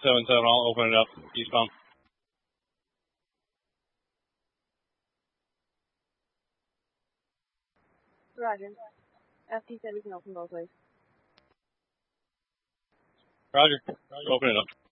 7-7, I'll open it up eastbound. Roger. FT said we can open both ways. Roger. Open it up.